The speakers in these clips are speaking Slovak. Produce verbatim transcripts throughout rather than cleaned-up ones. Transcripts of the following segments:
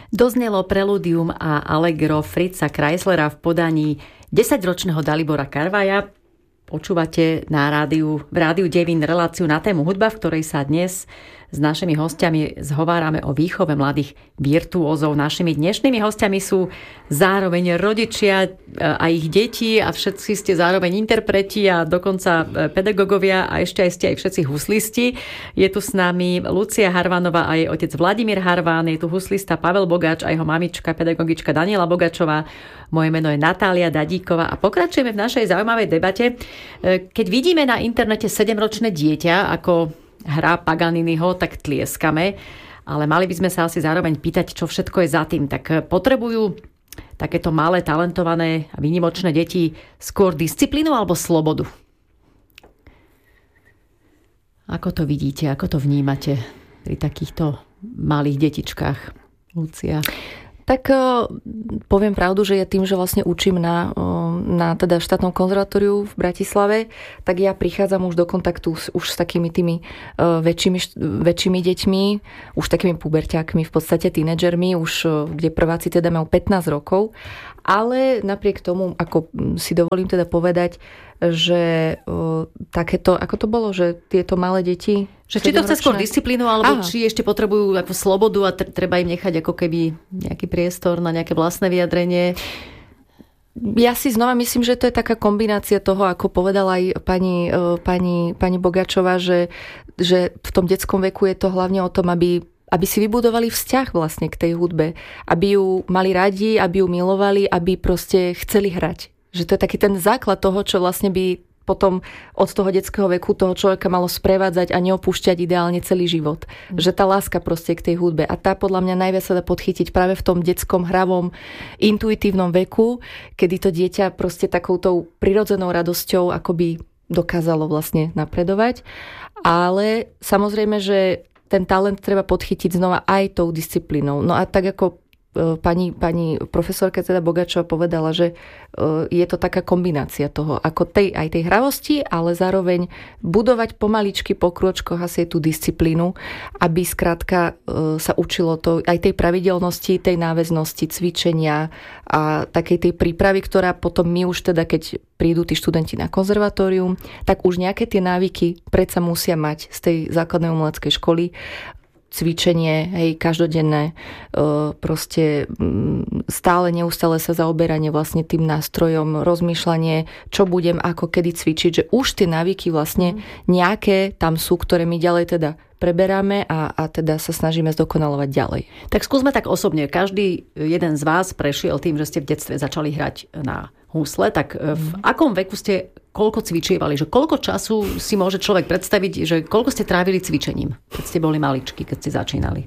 Doznelo preludium a allegro Fritza Kreislera v podaní desaťročného Dalibora Karvaja. Počúvate na rádiu, v rádiu Devín reláciu na tému hudba, v ktorej sa dnes s našimi hostiami zhovárame o výchove mladých virtuózov. Našimi dnešnými hostiami sú zároveň rodičia a ich deti a všetci ste zároveň interpreti a dokonca pedagógovia a ešte aj ste aj všetci huslisti. Je tu s nami Lucia Harvanová a jej otec Vladimír Harván, je tu huslista Pavel Bogač a jeho mamička, pedagogička Daniela Bogačová. Moje meno je Natália Dadíková a pokračujeme v našej zaujímavej debate. Keď vidíme na internete sedemročné dieťa, ako hrá Paganiniho, tak tlieskame, ale mali by sme sa asi zároveň pýtať, čo všetko je za tým. Tak potrebujú takéto malé, talentované a výnimočné deti skôr disciplínu alebo slobodu? Ako to vidíte, ako to vnímate pri takýchto malých detičkách, Lucia? Tak poviem pravdu, že ja tým, že vlastne učím na, na teda štátnom konzervatóriu v Bratislave, tak ja prichádzam už do kontaktu s, už s takými tými väčšími, väčšími deťmi, už takými puberťákmi, v podstate tínedžermi, už kde prváci teda majú pätnásť rokov. Ale napriek tomu, ako si dovolím teda povedať, že o, takéto, ako to bolo, že tieto malé deti... Že či to chce skôr disciplínu, alebo Aha. či ešte potrebujú ako slobodu a treba im nechať ako keby nejaký priestor na nejaké vlastné vyjadrenie. Ja si znova myslím, že to je taká kombinácia toho, ako povedala aj pani, pani, pani Bogačová, že, že v tom detskom veku je to hlavne o tom, aby aby si vybudovali vzťah vlastne k tej hudbe, aby ju mali radi, aby ju milovali, aby proste chceli hrať. Že to je taký ten základ toho, čo vlastne by potom od toho detského veku toho človeka malo sprevádzať a neopúšťať ideálne celý život. Mm. Že tá láska proste k tej hudbe. A tá podľa mňa najviac sa dá podchytiť práve v tom detskom, hravom, intuitívnom veku, kedy to dieťa proste takoutou prirodzenou radosťou akoby dokázalo vlastne napredovať. Ale samozrejme, že ten talent treba podchytiť znova aj tou disciplínou. No a tak ako pani, pani profesorka teda Bogačová povedala, že je to taká kombinácia toho, ako tej, aj tej hravosti, ale zároveň budovať pomaličky po krôčkoch asi tú disciplínu, aby skrátka sa učilo to aj tej pravidelnosti, tej náväznosti, cvičenia a takej tej prípravy, ktorá potom my už teda, keď prídu tí študenti na konzervatórium, tak už nejaké tie návyky predsa musia mať z tej základnej umeleckej školy. Cvičenie, hej, každodenné, proste stále, neustále sa zaoberanie vlastne tým nástrojom, rozmýšľanie, čo budem, ako, kedy cvičiť, že už tie návyky vlastne nejaké tam sú, ktoré my ďalej teda preberáme a, a teda sa snažíme zdokonalovať ďalej. Tak skúsme tak osobne. Každý jeden z vás prešiel tým, že ste v detstve začali hrať na husle, tak v akom veku ste koľko cvičievali? Že koľko času si môže človek predstaviť, že koľko ste trávili cvičením, keď ste boli maličky, keď ste začínali?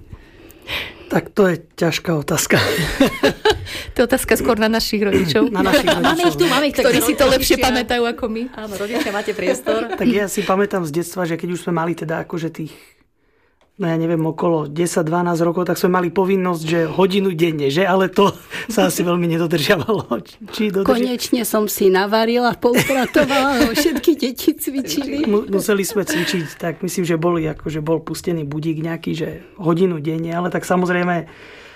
Tak to je ťažká otázka. To je otázka skôr na našich rodičov. Na našich rodičov. Máme ich tu, máme ich, ktorí si to lepšie pamätajú ako my. Áno, rodičia, máte priestor. Tak ja si pamätám z detstva, že keď už sme mali teda akože tých, no ja neviem, okolo desať dvanásť rokov, tak sme mali povinnosť, že hodinu denne, že? Ale to sa asi veľmi nedodržiavalo. Či dodrži... Konečne som si navarila, poupratovala, všetky deti cvičili. Museli sme cvičiť, tak myslím, že boli, akože bol pustený budík nejaký, že hodinu denne, ale tak samozrejme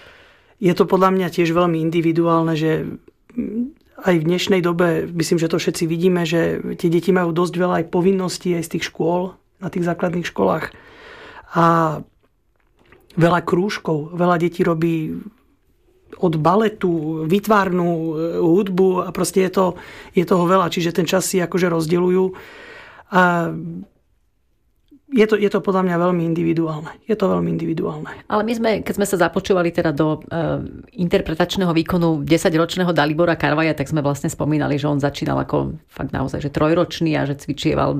je to podľa mňa tiež veľmi individuálne, že aj v dnešnej dobe, myslím, že to všetci vidíme, že tie deti majú dosť veľa aj povinností aj z tých škôl, na tých základných školách. A veľa krúžkov, veľa detí robí od baletu, výtvarnú hudbu a proste je, to, je toho veľa, čiže ten čas si akože rozdeľujú. A je to, je to podľa mňa veľmi individuálne. Je to veľmi individuálne. Ale my sme, keď sme sa započúvali teda do uh, interpretačného výkonu desaťročného Dalibora Karvaja, tak sme vlastne spomínali, že on začínal ako fakt naozaj, že trojročný a že cvičieval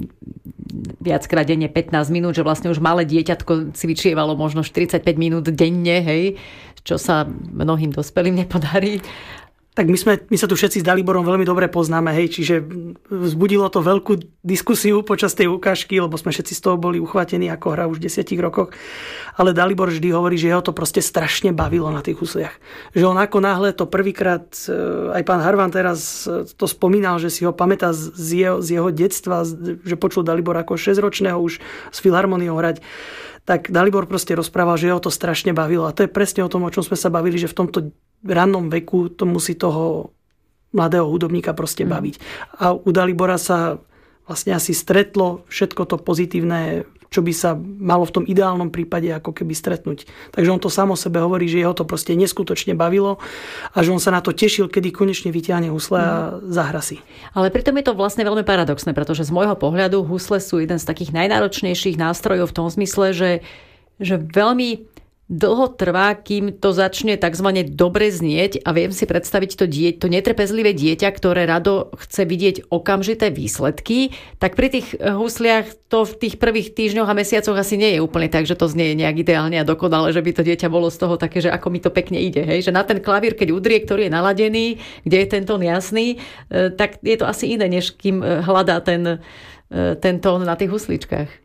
viackrát denne pätnásť minút, že vlastne už malé dieťatko cvičievalo možno štyridsaťpäť minút denne, hej, čo sa mnohým dospelým nepodarí. Tak my, sme, my sa tu všetci s Daliborom veľmi dobre poznáme, hej, čiže vzbudilo to veľkú diskusiu počas tej ukážky, lebo sme všetci z toho boli uchvátení, ako hra už v desiatich rokoch. Ale Dalibor vždy hovorí, že ho to proste strašne bavilo na tých husliach. Že on ako náhle to prvýkrát, aj pán Harvan teraz to spomínal, že si ho pamätá z jeho, z jeho detstva, že počul Dalibora ako šesťročného už s filharmoniou hrať. tak Dalibor proste rozprával, že ho to strašne bavilo. A to je presne o tom, o čom sme sa bavili, že v tomto rannom veku to musí toho mladého hudobníka proste baviť. A u Dalibora sa vlastne asi stretlo všetko to pozitívne, čo by sa malo v tom ideálnom prípade ako keby stretnúť. Takže on to sám o sebe hovorí, že jeho to proste neskutočne bavilo a že on sa na to tešil, kedy konečne vyťahne husle a zahra si. Ale pritom je to vlastne veľmi paradoxné, pretože z môjho pohľadu husle sú jeden z takých najnáročnejších nástrojov v tom zmysle, že, že veľmi dlho trvá, kým to začne takzvané dobre znieť a viem si predstaviť to, die, to netrpezlivé dieťa, ktoré rado chce vidieť okamžité výsledky, tak pri tých husliach to v tých prvých týždňoch a mesiacoch asi nie je úplne tak, že to znie nejak ideálne a dokonale, že by to dieťa bolo z toho také, že ako mi to pekne ide. Hej? Že na ten klavír, keď udrie, ktorý je naladený, kde je ten tón jasný, tak je to asi iné, než kým hľadá ten, ten tón na tých husličkách.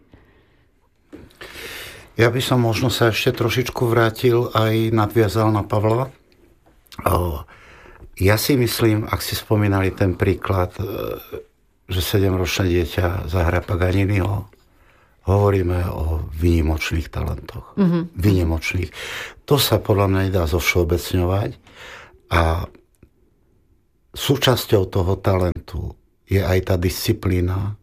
Ja by som možno sa ešte trošičku vrátil aj nadviazal na Pavla. Ja si myslím, ak si spomínali ten príklad, že sedemročné dieťa zahra Paganiniho, hovoríme o výnimočných talentoch. Mm-hmm. Výnimočných. To sa podľa mňa nedá zovšeobecňovať a súčasťou toho talentu je aj tá disciplína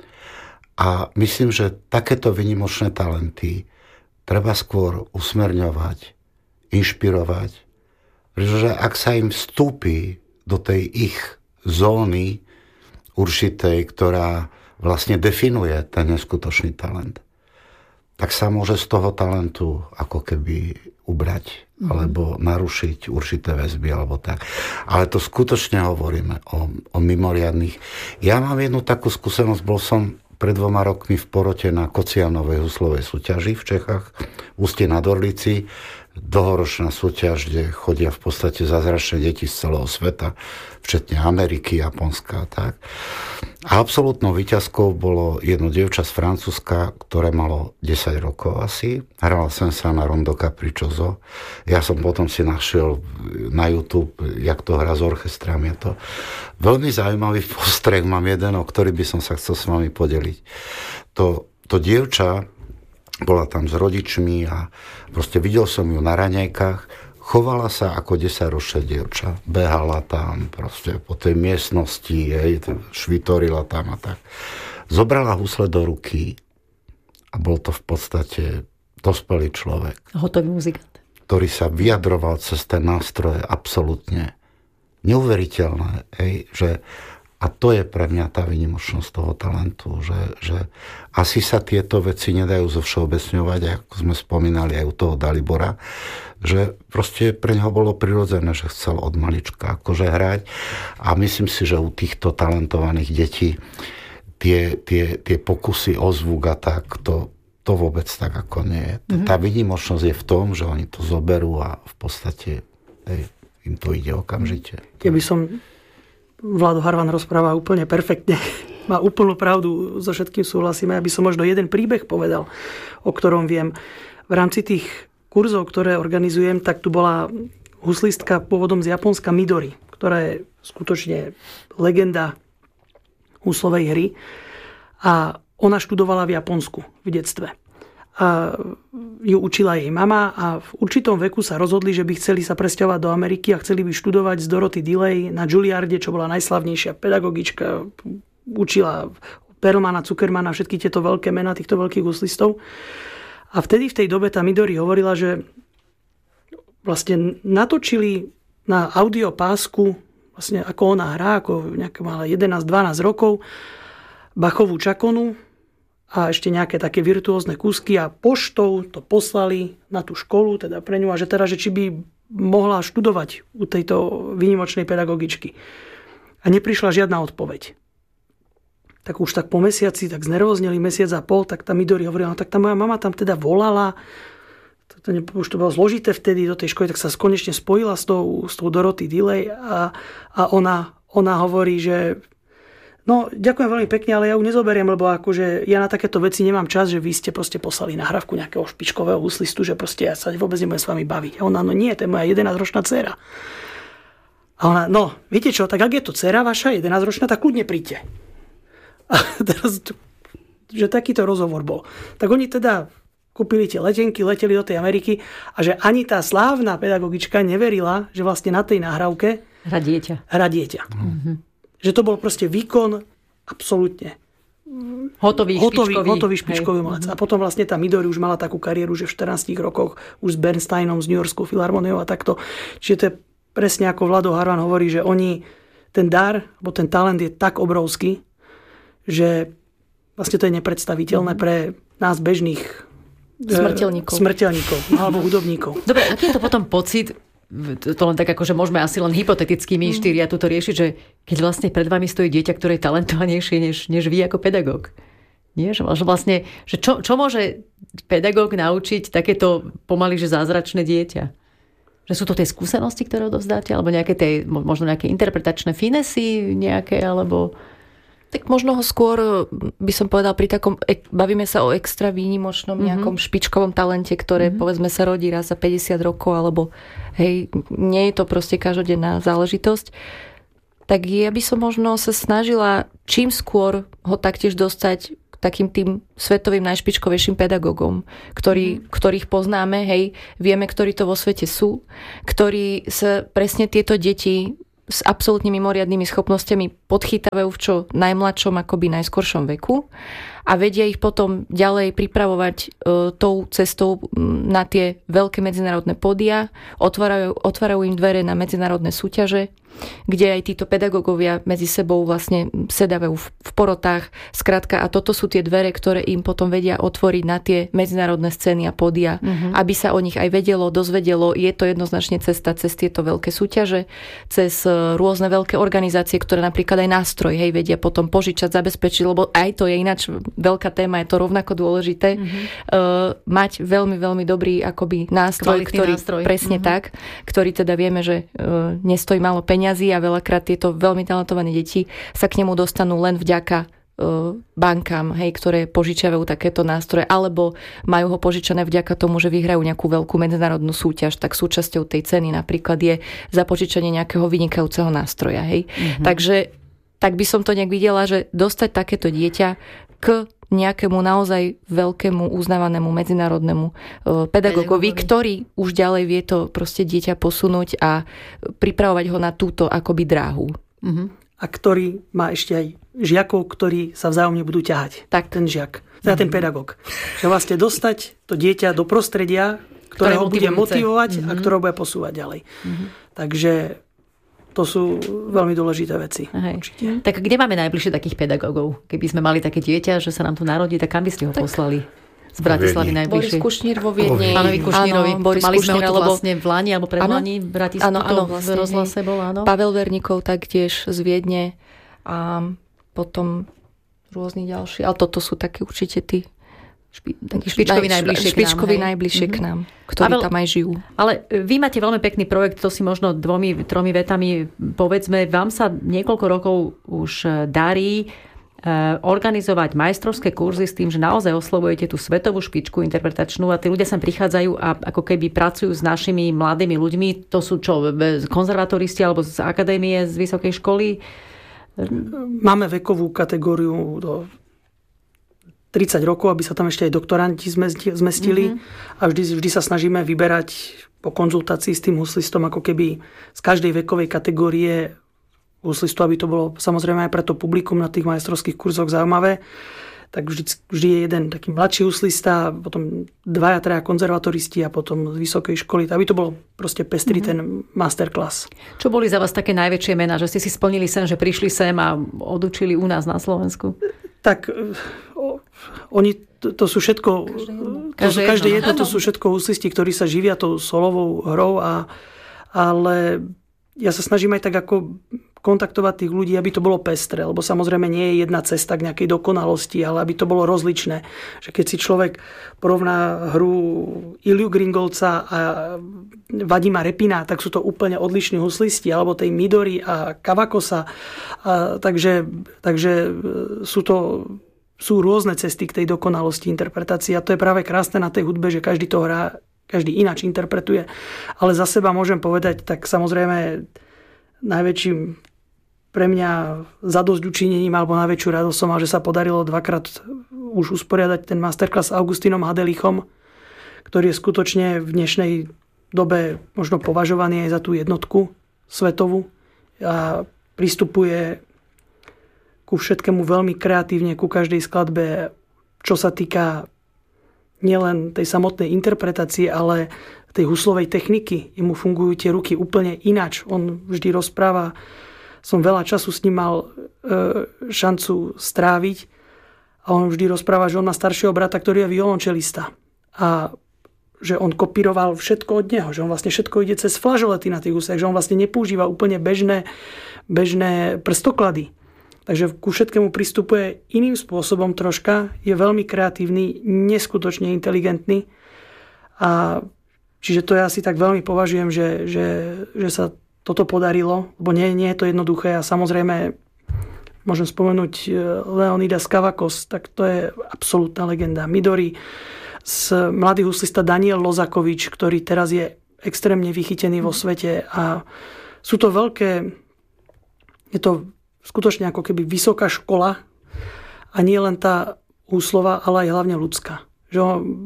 a myslím, že takéto výnimočné talenty treba skôr usmerňovať, inšpirovať, pretože ak sa im vstúpi do tej ich zóny určitej, ktorá vlastne definuje ten neskutočný talent, tak sa môže z toho talentu ako keby ubrať, mm. alebo narušiť určité väzby, alebo tak. Ale to skutočne hovoríme o, o mimoriadnych. Ja mám jednu takú skúsenosť, bol som pred dvoma rokmi v porote na Kocianovej huslovej súťaži v Čechách, v Ústí nad Orlicí. Dlhoročná súťaž, kde chodia v podstate zázračné deti z celého sveta, včetne Ameriky, Japonska a tak. A absolútnou víťazkou bolo jedno dievča z Francúzska, ktoré malo desať rokov asi. Hrala som sa na Rondo Capriccioso. Ja som potom si našiel na YouTube, jak to hrá s orchestrami. Je to veľmi zaujímavý postreh, mám jeden, o ktorý by som sa chcel s vami podeliť. To, to dievča bola tam s rodičmi a proste videl som ju na raňajkách. Chovala sa ako desaťročná dievča. Behala tam proste po tej miestnosti, jej, švitorila tam a tak. Zobrala husle do ruky a bol to v podstate dospelý človek. Hotový muzikant. Ktorý sa vyjadroval cez ten nástroj absolútne neuveriteľné. Hej, že, a to je pre mňa tá výnimočnosť toho talentu, že, že asi sa tieto veci nedajú zovšeobecňovať, ako sme spomínali aj u toho Dalibora, že proste pre neho bolo prirodzené, že chcel od malička akože hrať a myslím si, že u týchto talentovaných detí tie, tie, tie pokusy o zvuk a tak, to, to vôbec tak ako nie je. Mm-hmm. Tá výnimočnosť je v tom, že oni to zoberú a v podstate hej, im to ide okamžite. Keby som Vlado Harvan rozpráva úplne perfektne, má úplnú pravdu, so všetkým súhlasíme, aby som možno jeden príbeh povedal, o ktorom viem. V rámci tých kurzov, ktoré organizujem, tak tu bola huslistka pôvodom z Japonska Midori, ktorá je skutočne legenda huslovej hry. A ona študovala v Japonsku v detstve. A ju učila jej mama a v určitom veku sa rozhodli, že by chceli sa presťahovať do Ameriky a chceli by študovať z Dorothy Dilley na Juilliarde, čo bola najslavnejšia pedagogička. Učila Perlmana, Zuckermana, všetky tieto veľké mená týchto veľkých huslistov. A vtedy v tej dobe tá Midori hovorila, že vlastne natočili na audiopásku, vlastne ako ona hrá, ako nejaká mala jedenásť dvanásť rokov, Bachovú Čakonu a ešte nejaké také virtuózne kúsky a poštou to poslali na tú školu, teda pre ňu, a že teda, že či by mohla študovať u tejto výnimočnej pedagogičky. A neprišla žiadna odpoveď. Tak už tak po mesiaci, tak znervózneli mesiac a pol, tak tá Midori hovorila, no tak tá moja mama tam teda volala, to, to, už to bolo zložité vtedy do tej školy, tak sa konečne spojila s tou, s tou Dorothy Dilley a, a ona, ona hovorí, že no, ďakujem veľmi pekne, ale ja ju nezoberiem, lebo akože ja na takéto veci nemám čas, že vy ste proste poslali nahrávku nejakého špičkového huslistu, že proste ja sa vôbec nebudem s vami baviť. A ona, no nie, to je moja jedenásťročná dcéra. A ona, no, viete čo, tak ak je to dcéra vaša, jedenásťročná, tak kľudne príďte. A teraz, že takýto rozhovor bol. Tak oni teda kúpili tie letenky, leteli do tej Ameriky a že ani tá slávna pedagogička neverila, že vlastne na tej nahrávke hrá dieťa. Hrá dieťa. Mm-hmm. Že to bol proste výkon absolútne hotový, hotový špičkový. Hotový špičkový malec. A potom vlastne tá Midori už mala takú kariéru, že v štrnástich rokoch už s Bernsteinom, s New Yorkskou filharmoniou a takto. Čiže to je presne ako Vlado Harvan hovorí, že oni, ten dar, alebo ten talent je tak obrovský, že vlastne to je nepredstaviteľné pre nás bežných smrteľníkov, smrteľníkov alebo hudobníkov. Dobre, aký je to potom pocit, to len tak ako, že môžeme asi len hypoteticky my štyria tuto riešiť, že keď vlastne pred vami stojí dieťa, ktoré je talentovanejšie než, než vy ako pedagóg. Nie? Že vlastne, že čo, čo môže pedagóg naučiť takéto pomaly, že zázračné dieťa? Že sú to tie skúsenosti, ktoré odovzdáte? Alebo nejaké tie, možno nejaké interpretačné finesy nejaké, alebo... Tak možno ho skôr, by som povedal, pri takom, bavíme sa o extra výnimočnom nejakom mm-hmm. špičkovom talente, ktoré mm-hmm. povedzme sa rodí raz za päťdesiat rokov, alebo hej, nie je to proste každodenná záležitosť. Tak ja by som možno sa snažila čím skôr ho taktiež dostať k takým tým svetovým najšpičkovejším pedagógom, ktorý, mm-hmm. ktorých poznáme, hej, vieme, ktorí to vo svete sú, ktorí sa presne tieto deti s absolútne mimoriadnymi schopnosťami podchytávajú v čo najmladšom, akoby najskoršom veku a vedia ich potom ďalej pripravovať e, tou cestou na tie veľké medzinárodné pódia, otvárajú, otvárajú im dvere na medzinárodné súťaže, kde aj títo pedagógovia medzi sebou vlastne sedávajú v, v porotách. Skrátka, a toto sú tie dvere, ktoré im potom vedia otvoriť na tie medzinárodné scény a pódia, mm-hmm. aby sa o nich aj vedelo, dozvedelo. Je to jednoznačne cesta cez tieto veľké súťaže, cez rôzne veľké organizácie, ktoré napríklad aj nástroj, hej, vedia potom požičať, zabezpečiť, lebo aj to je ináč veľká téma, je to rovnako dôležité. Mm-hmm. Uh, mať veľmi, veľmi dobrý akoby nástroj, kvalitný ktorý nástroj. presne mm-hmm. tak, ktorý teda vieme, že uh, nestojí málo peňazí a veľakrát tieto veľmi talentované deti sa k nemu dostanú len vďaka uh, bankám, hej, ktoré požičiavajú takéto nástroje, alebo majú ho požičané vďaka tomu, že vyhrajú nejakú veľkú medzinárodnú súťaž, tak súčasťou tej ceny napríklad je zapožičanie nejakého vynikajúceho nástroja. Hej. Mm-hmm. Takže tak by som to nejak videla, že dostať takéto dieťa k nejakému naozaj veľkému uznávanému medzinárodnému uh, pedagógovi, ktorý už ďalej vie to proste dieťa posunúť a pripravovať ho na túto akoby dráhu. Uh-huh. A ktorý má ešte aj žiakov, ktorí sa vzájomne budú ťahať. Tak. Ten žiak, teda ten pedagóg. Že vlastne dostať to dieťa do prostredia, ktoré, ktoré ho bude motivovať uh-huh. a ktoré ho bude posúvať ďalej. Uh-huh. Takže to sú veľmi dôležité veci. Určite. Tak kde máme najbližšie takých pedagógov? Keby sme mali také dieťa, že sa nám tu narodí, tak kam by ste ho tak poslali? Z Bratislavy najbližšie. Boris Kušnír vo Viedni. Pánovi Kušnírovi. Áno, Boris mali sme ho tu lebo... vlastne v Lani alebo pred Lani v Bratislave. Áno, áno, vlastne. V rozhlase bol, áno. Pavel Verníkov taktiež z Viedne. A potom rôzni ďalší. Ale toto sú také určite tí Špi, špičkovi najbližšie špičkovi k nám, najbližšie mm-hmm. k nám, ktorí Pavel, tam aj žijú. Ale vy máte veľmi pekný projekt, to si možno dvomi, tromi vetami povedzme. Vám sa niekoľko rokov už darí organizovať majstrovské kurzy s tým, že naozaj oslovujete tú svetovú špičku interpretačnú a tí ľudia sem prichádzajú a ako keby pracujú s našimi mladými ľuďmi. To sú čo, konzervatóristi alebo z akadémie, z vysokej školy? Máme vekovú kategóriu do tridsať rokov, aby sa tam ešte aj doktoranti zmestili mm-hmm. a vždy, vždy sa snažíme vyberať po konzultácii s tým huslistom ako keby z každej vekovej kategórie huslistu, aby to bolo samozrejme aj pre to publikum na tých majstrovských kurzoch zaujímavé. Tak vždy, vždy je jeden taký mladší huslista, potom dvaja, traja konzervatoristi a potom z vysokej školy. Aby to bolo proste pestrý mm-hmm. ten masterclass. Čo boli za vás také najväčšie mená, že ste si splnili sen, že prišli sem a odučili u nás na Slovensku? Tak o, oni, to, to sú všetko, každé, každé jedno, jedno to sú všetko huslisti, ktorí sa živia tou solovou hrou, a, ale ja sa snažím aj tak ako kontaktovať tých ľudí, aby to bolo pestré, lebo samozrejme nie je jedna cesta k nejakej dokonalosti, ale aby to bolo rozličné. Že keď si človek porovná hru Iliu Gringolca a Vadima Repina, tak sú to úplne odlišní huslisti, alebo tej Midori a Kavakosa. A takže, takže sú to sú rôzne cesty k tej dokonalosti interpretácie a to je práve krásne na tej hudbe, že každý to hrá, každý ináč interpretuje. Ale za seba môžem povedať, tak samozrejme najväčším pre mňa zadosťučinením alebo najväčšiu radosť som mal, že sa podarilo dvakrát už usporiadať ten masterclass s Augustinom Hadelichom, ktorý je skutočne v dnešnej dobe možno považovaný aj za tú jednotku svetovú a pristupuje ku všetkému veľmi kreatívne, ku každej skladbe, čo sa týka nielen tej samotnej interpretácie, ale tej huslovej techniky. Jemu fungujú tie ruky úplne ináč. On vždy rozpráva, som veľa času s ním mal e, šancu stráviť a on vždy rozpráva, že on má staršieho brata, ktorý je violončelista. A že on kopíroval všetko od neho, že on vlastne všetko ide cez flažolety na tých huslách, že on vlastne nepoužíva úplne bežné, bežné prstoklady. Takže ku všetkému pristupuje iným spôsobom troška, je veľmi kreatívny, neskutočne inteligentný a čiže to ja si tak veľmi považujem, že, že, že sa toto podarilo, lebo nie, nie je to jednoduché a samozrejme môžem spomenúť Leonidas Kavakos, tak to je absolútna legenda. Midori, mladý huslista Daniel Lozakovič, ktorý teraz je extrémne vychytený vo svete a sú to veľké, je to skutočne ako keby vysoká škola a nie len tá úslova, ale aj hlavne ľudská. Že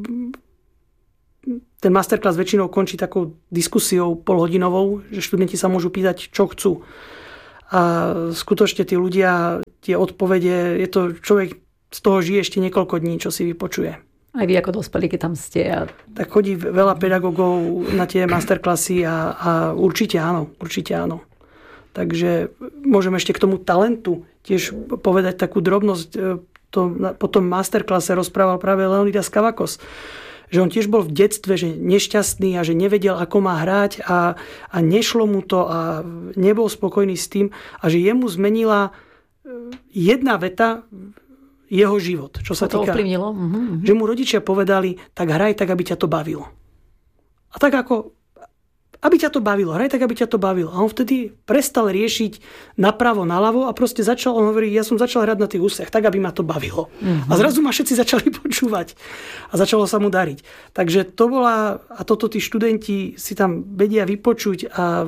ten masterclass väčšinou končí takou diskusiou polhodinovou, že študenti sa môžu pýtať, čo chcú. A skutočne tí ľudia, tie odpovede, je to človek z toho žije ešte niekoľko dní, čo si vypočuje. Aj vy ako dospelí, keď tam ste. A... Tak chodí veľa pedagógov na tie masterclassy a, a určite áno, určite áno. Takže môžem ešte k tomu talentu tiež povedať takú drobnosť. To, po tom masterclasse rozprával práve Leonidas Kavakos, že on tiež bol v detstve že nešťastný a že nevedel, ako má hrať a, a nešlo mu to a nebol spokojný s tým a že jemu zmenila jedna veta jeho život. Čo sa to týka, ovplyvnilo? Uh-huh. Že mu rodičia povedali, tak hraj tak, aby ťa to bavilo. A tak ako aby ťa to bavilo, hraj tak, aby ťa to bavilo. A on vtedy prestal riešiť napravo, naľavo a proste začal, on hovorí, ja som začal hrať na tých úsech, tak, aby ma to bavilo. Mm-hmm. A zrazu ma všetci začali počúvať. A začalo sa mu dariť. Takže to bola, a toto tí študenti si tam vedia vypočuť a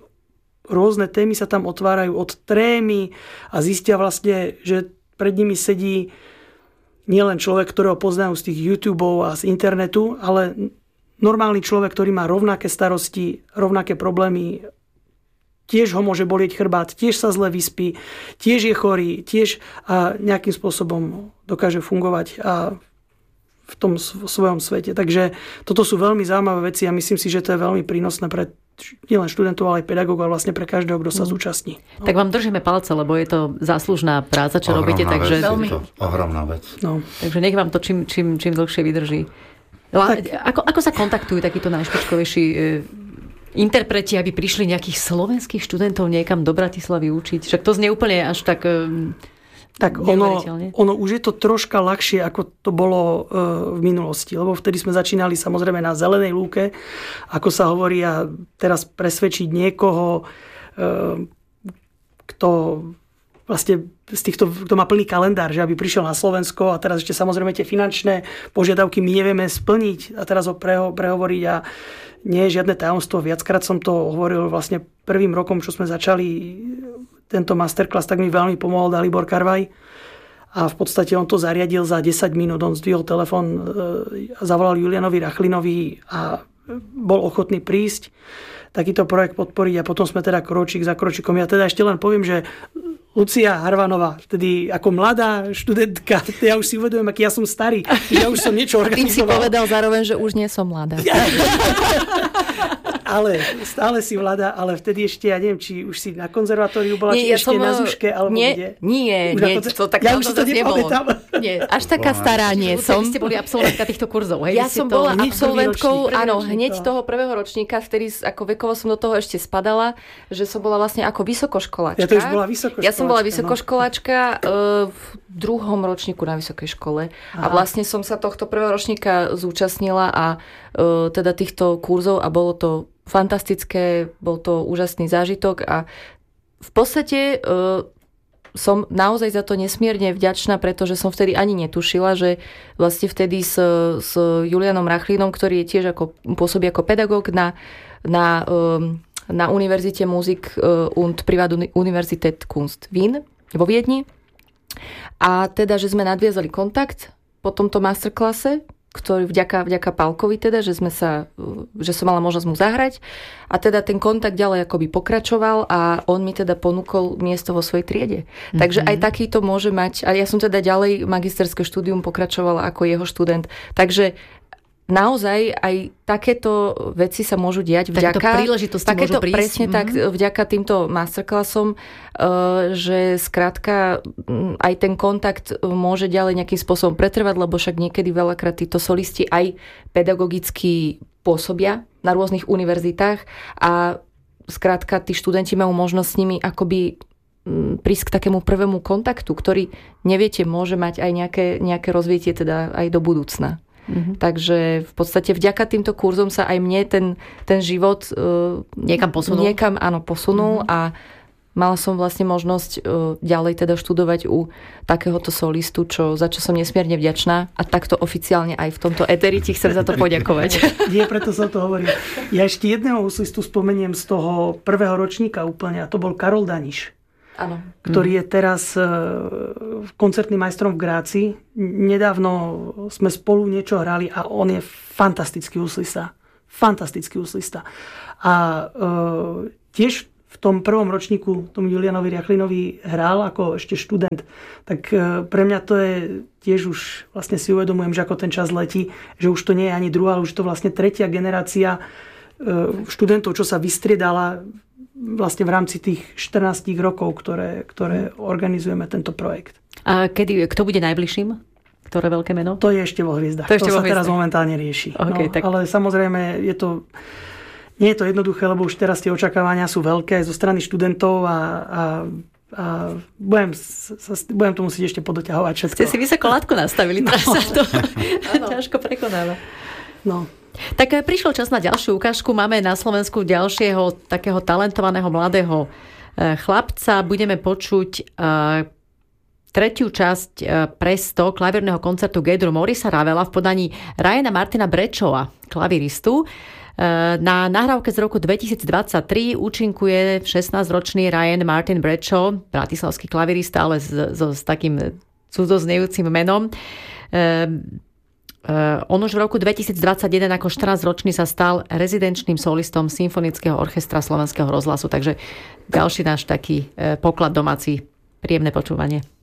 rôzne témy sa tam otvárajú od trémy a zistia vlastne, že pred nimi sedí nielen človek, ktorého poznajú z tých YouTubeov a z internetu, ale normálny človek, ktorý má rovnaké starosti, rovnaké problémy, tiež ho môže bolieť chrbát, tiež sa zle vyspí, tiež je chorý, tiež a nejakým spôsobom dokáže fungovať a v tom svojom svete. Takže toto sú veľmi zaujímavé veci a myslím si, že to je veľmi prínosné pre nielen študentov, ale aj pedagógov a vlastne pre každého, kto sa zúčastní. No. Tak vám držíme palce, lebo je to záslužná práca, čo ohromná robíte. Takže vec, veľmi... ohromná vec. No. Takže nech vám to čím, čím, čím dlhšie vydrží. Tak. Ako, ako sa kontaktujú takíto najšpičkovejší e, interpreti, aby prišli nejakých slovenských študentov niekam do Bratislavy učiť? Však to znie úplne až tak e, Tak ono, ono už je to troška ľahšie, ako to bolo e, v minulosti. Lebo vtedy sme začínali samozrejme na zelenej lúke. Ako sa hovorí, a teraz presvedčiť niekoho, e, kto vlastne z týchto, kto má plný kalendár, že aby prišiel na Slovensko a teraz ešte samozrejme tie finančné požiadavky my nevieme splniť a teraz ho preho, prehovoriť a nie je žiadne tajomstvo. Viackrát som to hovoril vlastne prvým rokom, čo sme začali tento masterclass, tak mi veľmi pomohol Dalibor Karvaj a v podstate on to zariadil za desať minút. On zdvihol telefon, zavolal Julianovi Rachlinovi a bol ochotný prísť takýto projekt podporiť a potom sme teda kročík za kročíkom. Ja teda ešte len poviem, že Lucia Harvanová, vtedy ako mladá študentka, ja už si uvedomujem, aký ja som starý, že ja už som niečo organizoval. Tým si povedal zároveň, že už nie som mladá. Ale stále si mladá, ale vtedy ešte, ja neviem, či už si na konzervatóriu bola, nie, či ja ešte som, na Zuške, alebo nie, kde? Nie, nie, to tak ja už to nepamätám. Nie, až taká stará nie som. Vy ste boli absolventka týchto kurzov, hej? Ja som to... bola absolventkou, áno, hneď to. toho prvého ročníka, vtedy ako vekovo som do toho ešte spadala, že som bola vlastne ako vysokoškoláčka. Ja to už bola vysokoškoláčka. Ja som bola vysokoškoláčka no. v druhom ročníku na vysokej škole. Aha. A vlastne som sa tohto prvého ročníka zúčastnila a teda týchto kurzov a bolo to fantastické, bol to úžasný zážitok a v podstate uh, som naozaj za to nesmierne vďačná, pretože som vtedy ani netušila, že vlastne vtedy s, s Julianom Rachlínom, ktorý je tiež ako, pôsobí ako pedagóg na, na, um, na Univerzite Musik und Privatuniversität Kunst Wien vo Viedni. A teda, že sme nadviazali kontakt po tomto masterclasse ktorý vďaka, vďaka Pálkovi teda, že sme sa, že som mala možnosť mu zahrať a teda ten kontakt ďalej akoby pokračoval a on mi teda ponúkol miesto vo svojej triede. Mm-hmm. Takže aj takýto môže mať, a ja som teda ďalej magisterské štúdium pokračovala ako jeho študent. Takže naozaj aj takéto veci sa môžu diať vďaka... Takéto príležitosti takéto, môžu prísť. Presne mm-hmm. tak, vďaka týmto masterclassom, že skrátka aj ten kontakt môže ďalej nejakým spôsobom pretrvať, lebo však niekedy veľakrát títo solisti aj pedagogicky pôsobia na rôznych univerzitách a skrátka tí študenti majú možnosť s nimi akoby prísť k takému prvému kontaktu, ktorý, neviete, môže mať aj nejaké, nejaké rozvietie teda aj do budúcna. Mm-hmm. Takže v podstate vďaka týmto kurzom sa aj mne ten, ten život uh, niekam posunul. Niekam, áno, posunul mm-hmm. a mala som vlastne možnosť uh, ďalej teda študovať u takéhoto solistu, čo, za čo som nesmierne vďačná a takto oficiálne aj v tomto eteri ti chcem za to poďakovať. Nie, preto som to hovoril. Ja ešte jedného solistu spomeniem z toho prvého ročníka úplne a to bol Karol Daniš. Áno. Ktorý je teraz koncertným majstrom v Gráci. Nedávno sme spolu niečo hrali a on je fantastický huslista. Fantastický huslista. A e, tiež v tom prvom ročníku tomu Julianovi Riachlinovi hral ako ešte študent. Tak e, pre mňa to je tiež už vlastne si uvedomujem, že ako ten čas letí, že už to nie je ani druhá, ale už to vlastne tretia generácia e, študentov, čo sa vystriedala vlastne v rámci tých štrnásť rokov, ktoré, ktoré organizujeme tento projekt. A kedy, kto bude najbližším? Ktoré veľké meno? To je ešte vo hviezdach. To, to vo sa hviezdach. Teraz momentálne rieši. Okay, no, tak... Ale samozrejme je to, nie je to jednoduché, lebo už teraz tie očakávania sú veľké aj zo strany študentov a, a, a budem, sa, budem to musieť ešte podoťahovať všetko. Ste si vysoko látku nastavili, teraz no. sa to ťažko prekonáva. No. Tak prišiel čas na ďalšiu ukážku. Máme na Slovensku ďalšieho takého talentovaného mladého chlapca. Budeme počuť tretiu časť Presto klavírneho koncertu G-dur Morisa Ravela v podaní Ryana Martina Brečova, klaviristu. Na nahrávke z roku dvetisícdvadsaťtri účinkuje šestnásťročný Ryan Martin Bradshaw, bratislavský klavirista, ale s, s, s takým cudzoznejúcim menom. Uh, on už v roku dvetisícdvadsaťjeden ako štrnásťročný sa stal rezidenčným solistom Symfonického orchestra Slovenského rozhlasu. Takže ďalší náš taký uh, poklad domáci. Príjemné počúvanie.